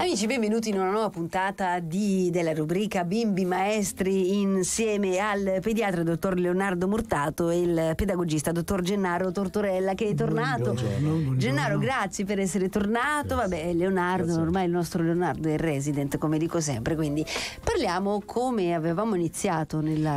Amici, benvenuti in una nuova puntata della rubrica Bimbi Maestri, insieme al pediatra dottor Leonardo Murtato e il pedagogista dottor Gennaro Tortorella, che è tornato. Buongiorno. Gennaro, grazie per essere tornato. Vabbè, Leonardo, grazie. Ormai il nostro Leonardo è resident, come dico sempre, quindi parliamo, come avevamo iniziato nella